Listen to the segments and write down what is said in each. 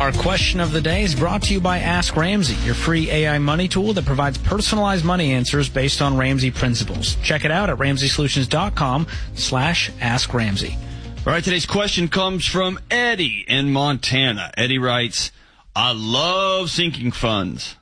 Our question of the day is brought to you by Ask Ramsey, your free AI money tool that provides personalized money answers based on Ramsey principles. Check it out at RamseySolutions.com/AskRamsey. All right, today's question comes from Eddie in Montana. Eddie writes, I love sinking funds.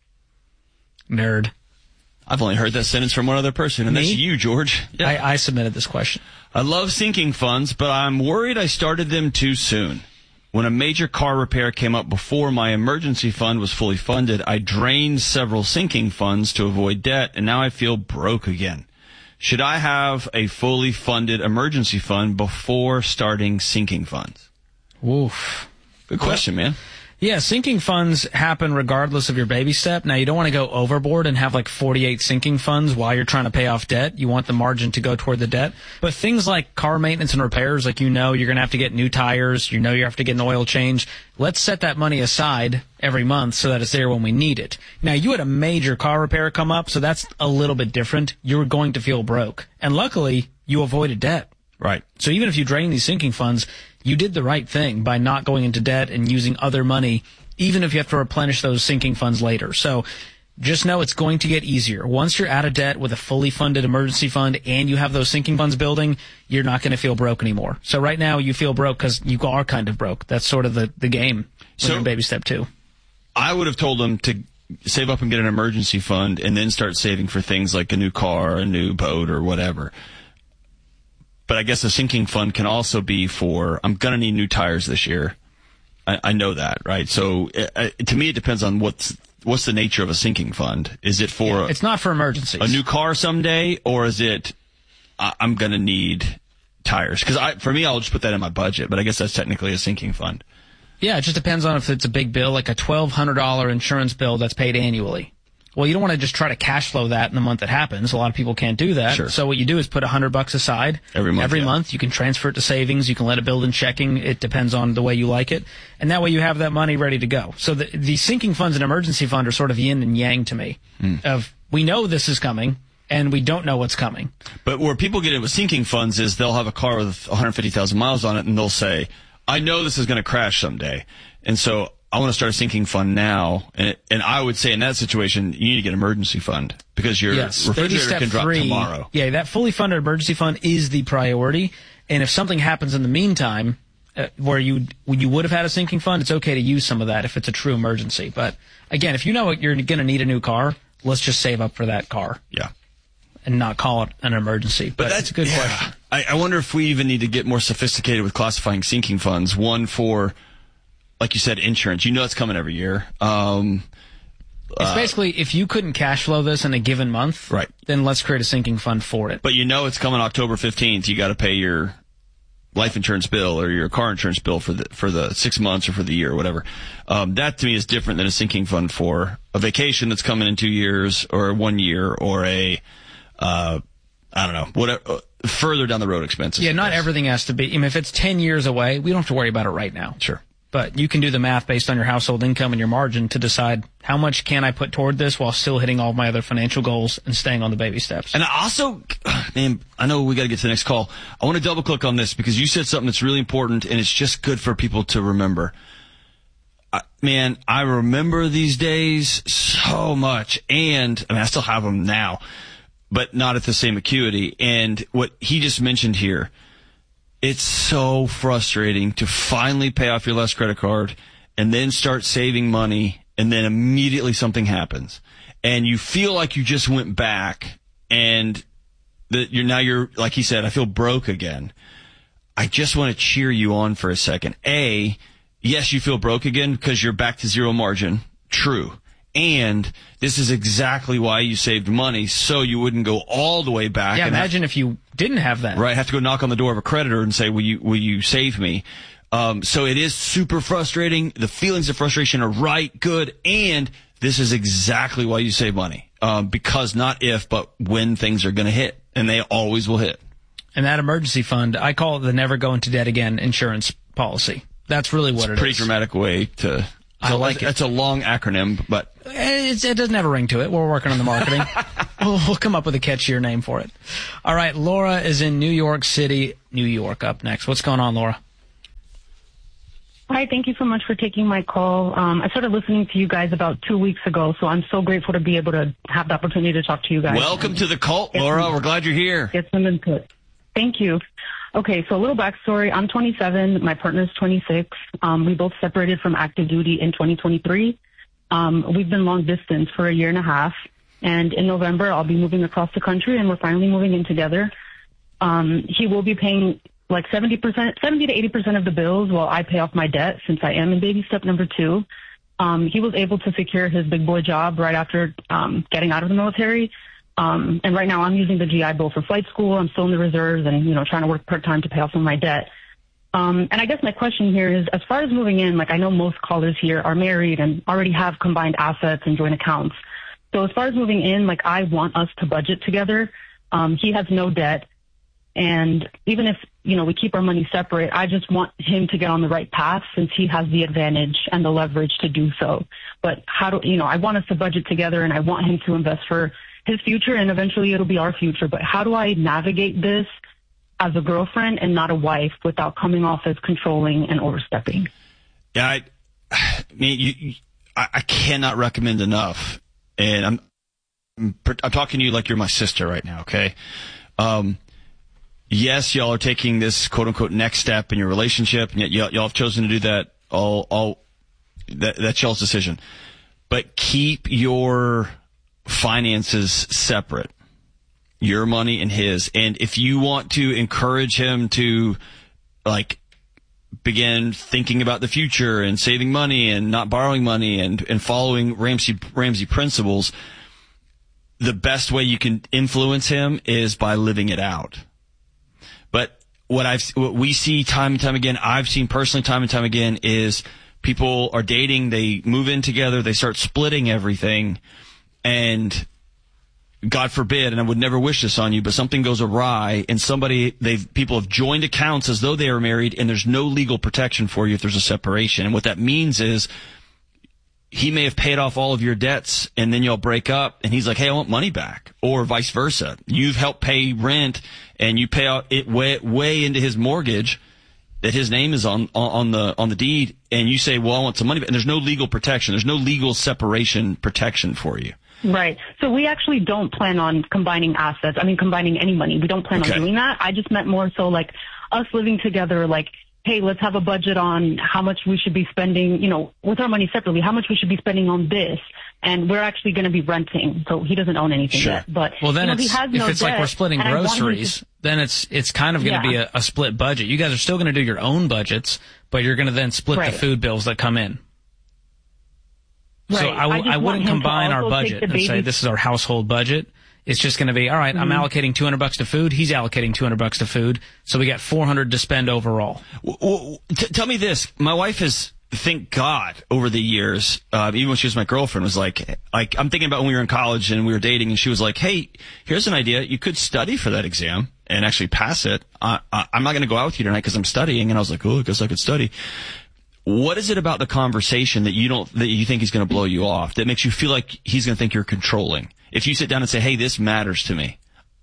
Nerd. I've only heard that sentence from one other person, and Me? that's you, George. Yeah. I submitted this question. I love sinking funds, but I'm worried I started them too soon. When a major car repair came up before my emergency fund was fully funded, I drained several sinking funds to avoid debt, and now I feel broke again. Should I have a fully funded emergency fund before starting sinking funds? Woof. Good question, man. Yeah, sinking funds happen regardless of your baby step. Now, you don't want to go overboard and have like 48 sinking funds while you're trying to pay off debt. You want the margin to go toward the debt. But things like car maintenance and repairs, like you're going to have to get new tires, you have to get an oil change. Let's set that money aside every month so that it's there when we need it. Now, you had a major car repair come up, so that's a little bit different. You're going to feel broke. And luckily, you avoided debt. Right. So even if you drain these sinking funds, you did the right thing by not going into debt and using other money, even if you have to replenish those sinking funds later. So just know it's going to get easier. Once you're out of debt with a fully funded emergency fund and you have those sinking funds building, you're not going to feel broke anymore. So right now you feel broke because you are kind of broke. That's sort of the game. So baby step 2. I would have told them to save up and get an emergency fund and then start saving for things like a new car, a new boat, or whatever. But I guess a sinking fund can also be for, I'm going to need new tires this year. I know that, right? So to me, it depends on what's the nature of a sinking fund. Is it for... it's not for emergencies. A new car someday, or is it, I'm going to need tires? Because for me, I'll just put that in my budget, but I guess that's technically a sinking fund. Yeah, it just depends on if it's a big bill, like a $1,200 insurance bill that's paid annually. Well, you don't want to just try to cash flow that in the month it happens. A lot of people can't do that. Sure. So what you do is put $100 aside every month. You can transfer it to savings. You can let it build in checking. It depends on the way you like it. And that way you have that money ready to go. So the sinking funds and emergency fund are sort of yin and yang to me. Of we know this is coming and we don't know what's coming. But where people get in with sinking funds is they'll have a car with 150,000 miles on it and they'll say, I know this is going to crash someday. And so I want to start a sinking fund now, and I would say in that situation, you need to get an emergency fund because your refrigerator can drop tomorrow. Yeah, that fully funded emergency fund is the priority, and if something happens in the meantime where you would have had a sinking fund, it's okay to use some of that if it's a true emergency. But again, if you know you're going to need a new car, let's just save up for that car. Yeah. And not call it an emergency. But that's a good question. I wonder if we even need to get more sophisticated with classifying sinking funds. One for, like you said, insurance. You know it's coming every year. It's basically, if you couldn't cash flow this in a given month, right, then let's create a sinking fund for it. But you know it's coming October 15th. You got to pay your life insurance bill or your car insurance bill for the 6 months or for the year or whatever. That to me is different than a sinking fund for a vacation that's coming in 2 years or 1 year or a I don't know, whatever, further down the road expenses. Yeah, not everything has to be. I mean, if it's 10 years away, we don't have to worry about it right now. Sure. But you can do the math based on your household income and your margin to decide how much can I put toward this while still hitting all of my other financial goals and staying on the baby steps. And I also, man, I know we got to get to the next call. I want to double click on this because you said something that's really important and it's just good for people to remember. Man, I remember these days so much, and I mean, I still have them now, but not at the same acuity. And what he just mentioned here, it's so frustrating to finally pay off your last credit card and then start saving money, and then immediately something happens. And you feel like you just went back, and that you're, like he said, I feel broke again. I just want to cheer you on for a second. Yes, you feel broke again because you're back to zero margin. True. And this is exactly why you saved money, so you wouldn't go all the way back. Yeah, imagine if you didn't have that. Right, have to go knock on the door of a creditor and say, will you save me? So it is super frustrating. The feelings of frustration are right, good, and this is exactly why you save money. Because not if, but when things are going to hit, and they always will hit. And that emergency fund, I call it the never go into debt again insurance policy. That's really what it is. It's a pretty dramatic way to... I like it. It's a long acronym, but... It doesn't have a ring to it. We're working on the marketing. We'll come up with a catchier name for it. All right, Laura is in New York City, New York, up next. What's going on, Laura? Hi, thank you so much for taking my call. I started listening to you guys about 2 weeks ago, so I'm so grateful to be able to have the opportunity to talk to you guys. Welcome to the cult, Laura. We're glad you're here. Get some input. Thank you. Okay, so a little backstory. I'm 27. My partner's 26. We both separated from active duty in 2023. We've been long distance for a year and a half. And in November, I'll be moving across the country, and we're finally moving in together. He will be paying like 70% to 80% of the bills while I pay off my debt, since I am in baby step number 2. He was able to secure his big boy job right after getting out of the military. And right now I'm using the GI Bill for flight school. I'm still in the reserves and, trying to work part-time to pay off some of my debt. And I guess my question here is, as far as moving in, like I know most callers here are married and already have combined assets and joint accounts. So as far as moving in, like I want us to budget together. He has no debt. And even if, we keep our money separate, I just want him to get on the right path since he has the advantage and the leverage to do so. But I want us to budget together and I want him to invest for his future and eventually it'll be our future. But how do I navigate this as a girlfriend and not a wife without coming off as controlling and overstepping? Yeah, I cannot recommend enough. And I'm talking to you like you're my sister right now, okay? Yes, y'all are taking this quote unquote next step in your relationship, and yet y'all have chosen to do that that's y'all's decision. But keep your finances separate. Your money and his. And if you want to encourage him to begin thinking about the future and saving money and not borrowing money and following Ramsey principles, the best way you can influence him is by living it out. But what we see time and time again, I've seen personally time and time again, is people are dating, they move in together, they start splitting everything, and God forbid, and I would never wish this on you, but something goes awry and people have joined accounts as though they are married, and there's no legal protection for you if there's a separation. And what that means is he may have paid off all of your debts and then y'all break up and he's like, hey, I want money back, or vice versa. You've helped pay rent and you pay out it way into his mortgage that his name is on the deed, and you say, well, I want some money back. And there's no legal protection. There's no legal separation protection for you. Right. So we actually don't plan on combining assets. Combining any money. We don't plan on doing that. I just meant more so like us living together, like, hey, let's have a budget on how much we should be spending, with our money separately, how much we should be spending on this. And we're actually going to be renting, so he doesn't own anything yet. But well, then he has no if it's debt, like we're splitting groceries, then it's kind of going to be a split budget. You guys are still going to do your own budgets, but you're going to then split the food bills that come in. Right. So I wouldn't combine our budget and say this is our household budget. It's just going to be, all right, I'm allocating $200 to food. He's allocating $200 to food. So we got $400 to spend overall. Tell me this. My wife has, thank God, over the years, even when she was my girlfriend, was like, I'm thinking about when we were in college and we were dating, and she was like, hey, here's an idea. You could study for that exam and actually pass it. I'm not going to go out with you tonight because I'm studying. And I was like, oh, I guess I could study. What is it about the conversation that you think he's going to blow you off, that makes you feel like he's going to think you're controlling? If you sit down and say, hey, this matters to me.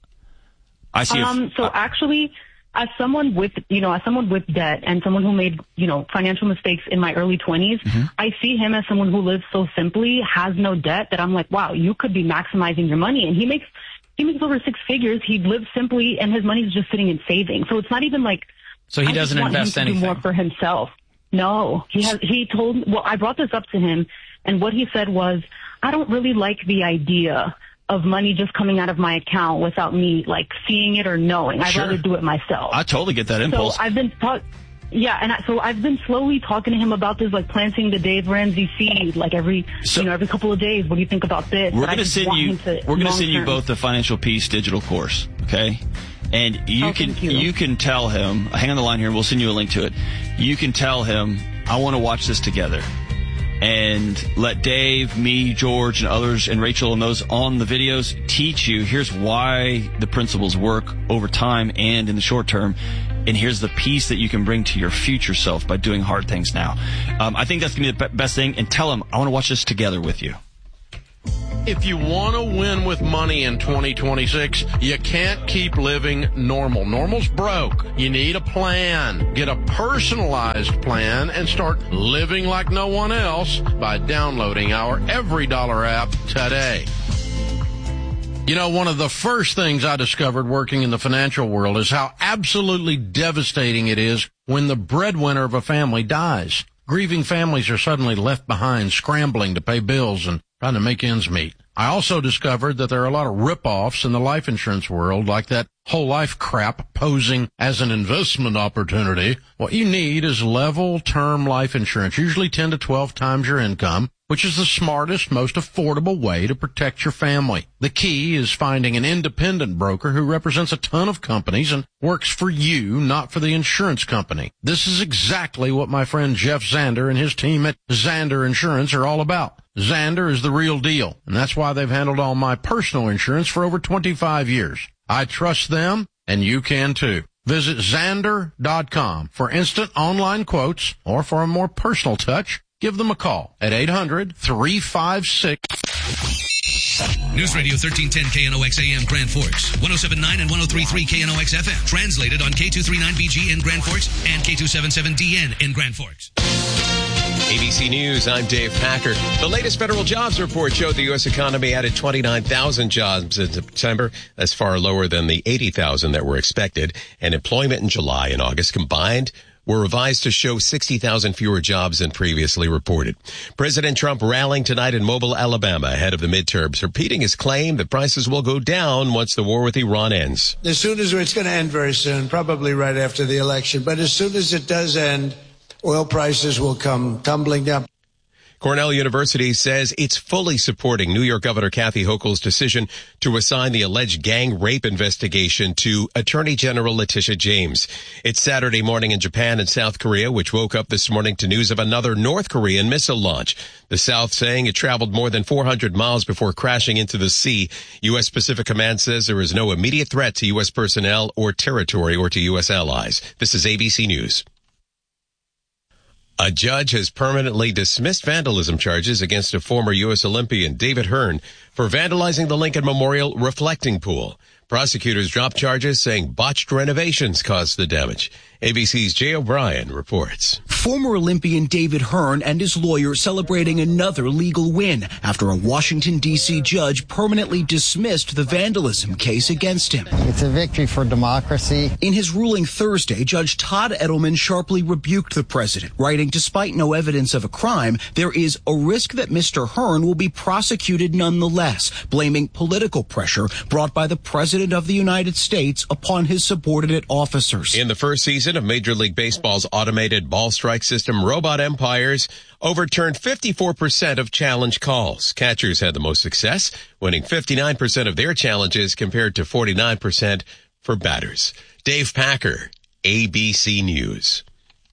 I see. Actually, as someone with debt and someone who made, financial mistakes in my early 20s, I see him as someone who lives so simply, has no debt, that I'm like, wow, you could be maximizing your money. And he makes over 6 figures. He lives simply and his money's just sitting in savings. So it's not even like, so he doesn't invest anything. Do more for himself. No, I brought this up to him, and what he said was, I don't really like the idea of money just coming out of my account without me seeing it or knowing. I'd rather do it myself. I totally get that impulse. So I've been I've been slowly talking to him about this, planting the Dave Ramsey seed, every couple of days. What do you think about this? We're going to send you both the Financial Peace digital course, okay? And you can tell him, hang on the line here, we'll send you a link to it. You can tell him, I want to watch this together. And let Dave, me, George, and others, and Rachel and those on the videos teach you, here's why the principles work over time and in the short term. And here's the peace that you can bring to your future self by doing hard things now. I think that's going to be the best thing. And tell him, I want to watch this together with you. If you want to win with money in 2026, you can't keep living normal. Normal's broke. You need a plan. Get a personalized plan and start living like no one else by downloading our Every Dollar app today. You know, one of the first things I discovered working in the financial world is how absolutely devastating it is when the breadwinner of a family dies. Grieving families are suddenly left behind, scrambling to pay bills and trying to make ends meet. I also discovered that there are a lot of rip-offs in the life insurance world, like that whole life crap posing as an investment opportunity. What you need is level term life insurance, usually 10 to 12 times your income, which is the smartest, most affordable way to protect your family. The key is finding an independent broker who represents a ton of companies and works for you, not for the insurance company. This is exactly what my friend Jeff Zander and his team at Zander Insurance are all about. Zander is the real deal, and that's why they've handled all my personal insurance for over 25 years. I trust them, and you can too. Visit Zander.com for instant online quotes, or for a more personal touch, give them a call at 800-356. News Radio 1310 KNOX AM Grand Forks, 107.9 and 103.3 KNOX FM. Translated on K239BG in Grand Forks and K277DN in Grand Forks. ABC News, I'm Dave Packer. The latest federal jobs report showed the U.S. economy added 29,000 jobs in September. That's far lower than the 80,000 that were expected. And employment in July and August combined were revised to show 60,000 fewer jobs than previously reported. President Trump rallying tonight in Mobile, Alabama, ahead of the midterms, repeating his claim that prices will go down once the war with Iran ends. As soon as it's going to end very soon, probably right after the election, but as soon as it does end, oil prices will come tumbling down. Cornell University says it's fully supporting New York Governor Kathy Hochul's decision to assign the alleged gang rape investigation to Attorney General Letitia James. It's Saturday morning in Japan and South Korea, which woke up this morning to news of another North Korean missile launch. The South saying it traveled more than 400 miles before crashing into the sea. U.S. Pacific Command says there is no immediate threat to U.S. personnel or territory or to U.S. allies. This is ABC News. A judge has permanently dismissed vandalism charges against a former U.S. Olympian, David Hearn, for vandalizing the Lincoln Memorial reflecting pool. Prosecutors dropped charges saying botched renovations caused the damage. ABC's Jay O'Brien reports. Former Olympian David Hearn and his lawyer celebrating another legal win after a Washington, D.C. judge permanently dismissed the vandalism case against him. It's a victory for democracy. In his ruling Thursday, Judge Todd Edelman sharply rebuked the president, writing, despite no evidence of a crime, there is a risk that Mr. Hearn will be prosecuted nonetheless, blaming political pressure brought by the President of the United States upon his subordinate officers. In the first season of Major League Baseball's automated ball strike system, Robot Umpires overturned 54% of challenge calls. Catchers had the most success, winning 59% of their challenges compared to 49% for batters. Dave Packer, ABC News.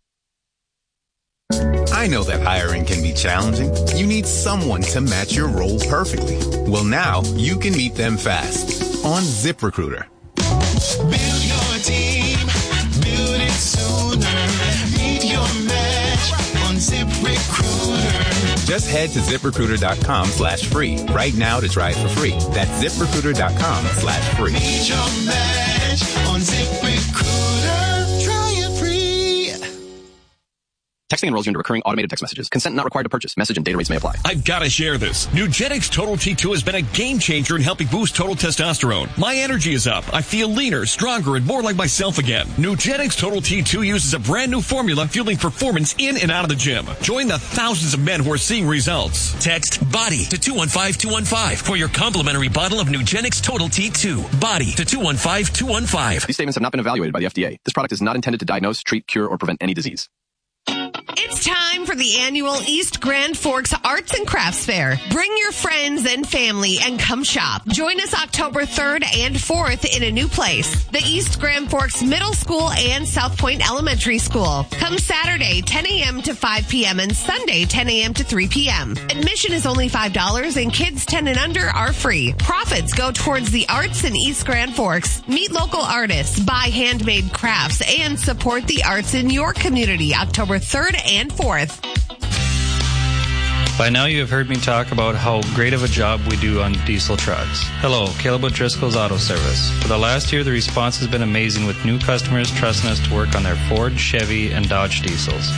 I know that hiring can be challenging. You need someone to match your role perfectly. Well, now you can meet them fast on ZipRecruiter. Build your team, build it sooner. Meet your match on ZipRecruiter. Just head to ZipRecruiter.com/free right now to try it for free. That's ZipRecruiter.com/free. Meet your match on ZipRecruiter. Try it free. Texting enrolls you into recurring automated text messages. Consent not required to purchase. Message and data rates may apply. I've got to share this. Nugenix Total T2 has been a game changer in helping boost total testosterone. My energy is up. I feel leaner, stronger, and more like myself again. Nugenix Total T2 uses a brand new formula fueling performance in and out of the gym. Join the thousands of men who are seeing results. Text BODY to 215-215 for your complimentary bottle of Nugenix Total T2. BODY to 215-215. These statements have not been evaluated by the FDA. This product is not intended to diagnose, treat, cure, or prevent any disease. It's time for the annual East Grand Forks Arts and Crafts Fair. Bring your friends and family and come shop. Join us October 3rd and 4th in a new place, the East Grand Forks Middle School and South Point Elementary School. Come Saturday, 10 a.m. to 5 p.m. and Sunday, 10 a.m. to 3 p.m. Admission is only $5 and kids 10 and under are free. Profits go towards the arts in East Grand Forks. Meet local artists, buy handmade crafts, and support the arts in your community October 3rd and 4th. By now you have heard me talk about how great of a job we do on diesel trucks. Hello, Caleb O'Driscoll's Auto Service. For the last year, the response has been amazing with new customers trusting us to work on their Ford, Chevy, and Dodge diesels.